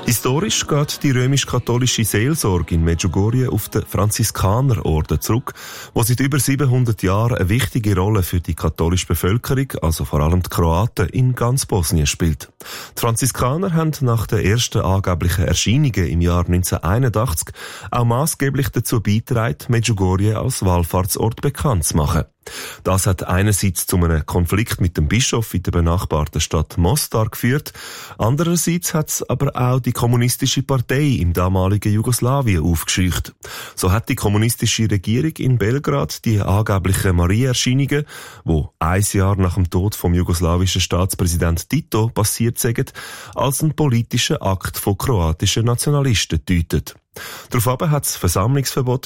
Historisch geht die römisch-katholische Seelsorge in Medjugorje auf den Franziskanerorden zurück, wo seit über 700 Jahren eine wichtige Rolle für die katholische Bevölkerung, also vor allem die Kroaten, in ganz Bosnien spielt. Die Franziskaner haben nach den ersten angeblichen Erscheinungen im Jahr 1981 auch maßgeblich dazu beigetragen, Medjugorje als Wallfahrtsort bekannt zu machen. Das hat einerseits zu einem Konflikt mit dem Bischof in der benachbarten Stadt Mostar geführt, andererseits hat es aber auch die kommunistische Partei im damaligen Jugoslawien aufgescheucht. So hat die kommunistische Regierung in Belgrad die angeblichen Maria-Erscheinungen, die ein Jahr nach dem Tod vom jugoslawischen Staatspräsident Tito passiert sind, als einen politischen Akt von kroatischen Nationalisten gedeutet. Daraufhin hat es Versammlungsverbot